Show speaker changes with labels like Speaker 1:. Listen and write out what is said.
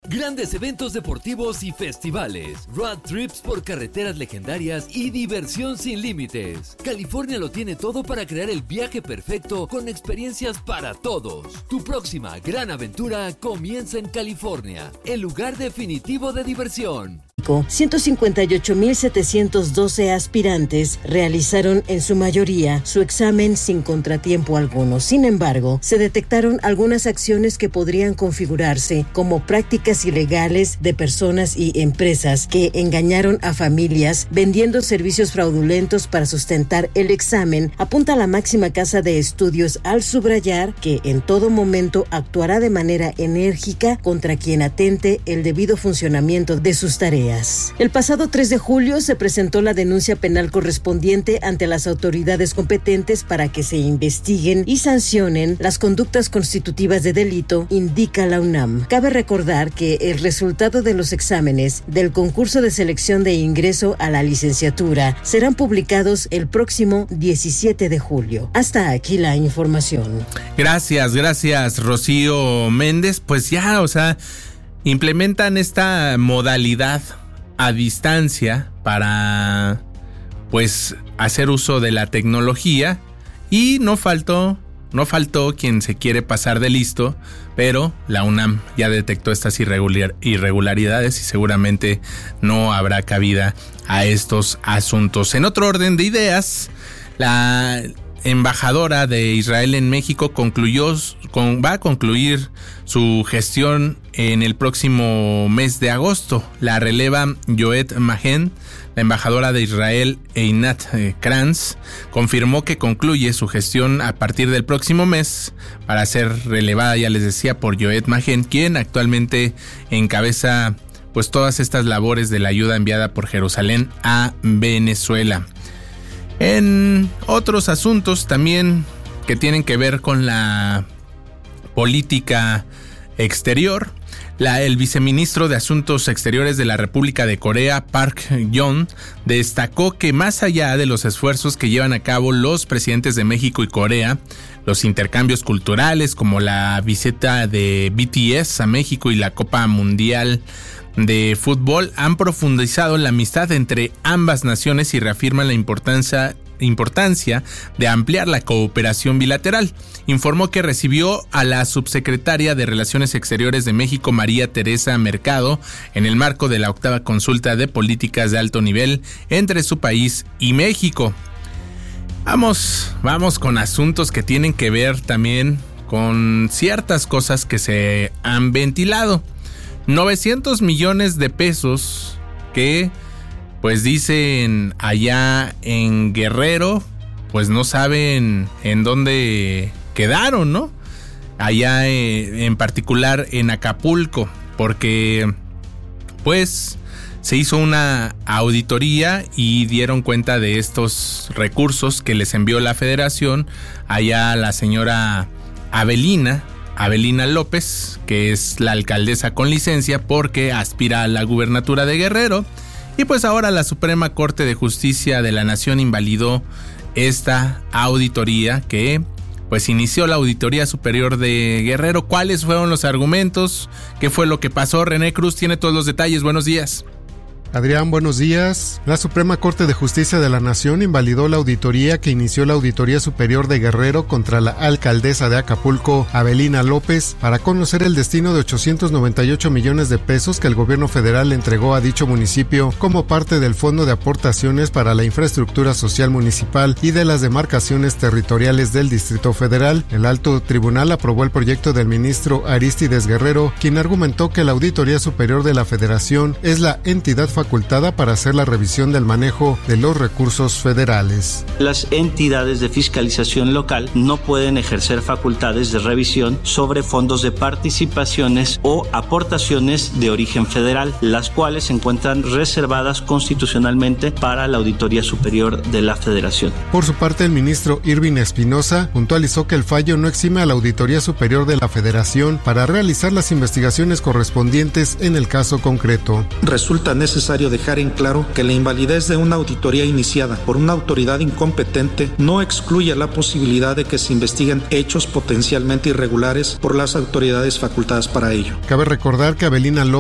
Speaker 1: Grandes eventos deportivos y festivales, road trips por carreteras legendarias y diversión sin límites. California lo tiene todo para crear el viaje perfecto con experiencias para todos. Tu próxima gran aventura comienza en California, el lugar definitivo de diversión.
Speaker 2: 158,712 aspirantes realizaron en su mayoría su examen sin contratiempo alguno. Sin embargo, se detectaron algunas acciones que podrían configurarse como prácticas ilegales de personas y empresas que engañaron a familias vendiendo servicios fraudulentos para sustentar el examen, apunta la máxima casa de estudios al subrayar que en todo momento actuará de manera enérgica contra quien atente el debido funcionamiento de sus tareas. El pasado 3 de julio se presentó la denuncia penal correspondiente ante las autoridades competentes para que se investiguen y sancionen las conductas constitutivas de delito, indica la UNAM. Cabe recordar que el resultado de los exámenes del concurso de selección de ingreso a la licenciatura serán publicados el próximo 17 de julio. Hasta aquí la información.
Speaker 3: Gracias, Rocío Méndez. Pues ya, implementan esta modalidad a distancia para, hacer uso de la tecnología y no faltó quien se quiere pasar de listo, pero la UNAM ya detectó estas irregularidades y seguramente no habrá cabida a estos asuntos. En otro orden de ideas, la embajadora de Israel en México va a concluir su gestión en el próximo mes de agosto. La releva Yoet Magen. La embajadora de Israel, Einat Kranz, confirmó que concluye su gestión a partir del próximo mes para ser relevada, ya les decía, por Yoet Magen, quien actualmente encabeza todas estas labores de la ayuda enviada por Jerusalén a Venezuela. En otros asuntos también que tienen que ver con la política exterior, el viceministro de Asuntos Exteriores de la República de Corea, Park Jong, destacó que más allá de los esfuerzos que llevan a cabo los presidentes de México y Corea, los intercambios culturales como la visita de BTS a México y la Copa Mundial de Fútbol han profundizado la amistad entre ambas naciones y reafirman la importancia de ampliar la cooperación bilateral. Informó que recibió a la subsecretaria de Relaciones Exteriores de México, María Teresa Mercado, en el marco de la 8ª consulta de políticas de alto nivel entre su país y México. Vamos con asuntos que tienen que ver también con ciertas cosas que se han ventilado. 900 millones de pesos que dicen allá en Guerrero, no saben en dónde quedaron, ¿no? Allá en particular en Acapulco, porque se hizo una auditoría y dieron cuenta de estos recursos que les envió la Federación allá a la señora Avelina López, que es la alcaldesa con licencia porque aspira a la gubernatura de Guerrero. Y ahora la Suprema Corte de Justicia de la Nación invalidó esta auditoría que inició la Auditoría Superior de Guerrero. ¿Cuáles fueron los argumentos? ¿Qué fue lo que pasó? René Cruz tiene todos los detalles. Buenos días.
Speaker 4: Adrián, buenos días. La Suprema Corte de Justicia de la Nación invalidó la auditoría que inició la Auditoría Superior de Guerrero contra la alcaldesa de Acapulco, Avelina López, para conocer el destino de 898 millones de pesos que el gobierno federal entregó a dicho municipio como parte del Fondo de Aportaciones para la Infraestructura Social Municipal y de las demarcaciones territoriales del Distrito Federal. El alto tribunal aprobó el proyecto del ministro Arístides Guerrero, quien argumentó que la Auditoría Superior de la Federación es la entidad facultada para hacer la revisión del manejo de los recursos federales.
Speaker 5: Las entidades de fiscalización local no pueden ejercer facultades de revisión sobre fondos de participaciones o aportaciones de origen federal, las cuales se encuentran reservadas constitucionalmente para la Auditoría Superior de la Federación.
Speaker 4: Por su parte, el ministro Irving Espinosa puntualizó que el fallo no exime a la Auditoría Superior de la Federación para realizar las investigaciones correspondientes en el caso concreto.
Speaker 6: Resulta necesario dejar en claro que la invalidez de una auditoría iniciada por una autoridad incompetente no excluye la posibilidad de que se investiguen hechos potencialmente irregulares por las autoridades facultadas para ello.
Speaker 4: Cabe recordar que Avelina